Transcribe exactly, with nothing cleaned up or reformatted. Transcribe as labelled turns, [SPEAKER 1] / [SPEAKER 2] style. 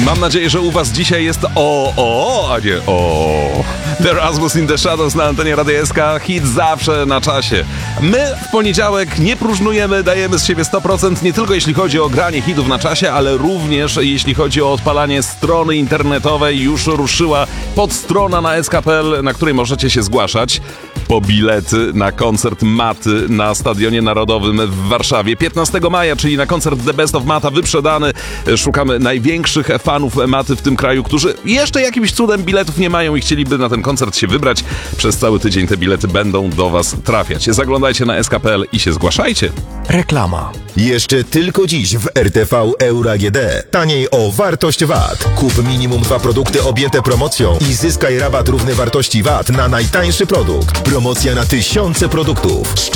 [SPEAKER 1] Mam nadzieję, że u was dzisiaj jest o, o, a nie o. The Erasmus in the Shadows na antenie Radia S K. Hit zawsze na czasie. My w poniedziałek nie próżnujemy, dajemy z siebie sto procent, nie tylko jeśli chodzi o granie hitów na czasie, ale również jeśli chodzi o odpalanie strony internetowej. Już ruszyła podstrona na s k kropka p l, na której możecie się zgłaszać po bilety na koncert Maty na Stadionie Narodowym w Warszawie. piętnastego maja, czyli na koncert The Best of Mata wyprzedany. Szukamy największych fanów Maty w tym kraju, którzy jeszcze jakimś cudem biletów nie mają i chcieliby na ten koncert się wybrać. Przez cały tydzień te bilety będą do was trafiać. Zaglądajcie na s k kropka p l i się zgłaszajcie.
[SPEAKER 2] Reklama.
[SPEAKER 3] Jeszcze tylko dziś w R T V Euro A G D. Taniej o wartość V A T. Kup minimum dwa produkty objęte promocją i zyskaj rabat równy wartości V A T na najtańszy produkt. Promocja na tysiące produktów.